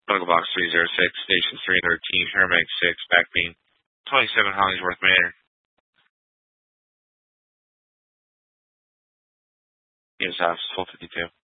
Medical Box 306, Station 313, Paramedic 6, back beam, 27 Hollingsworth Manor. Yes, office 1252.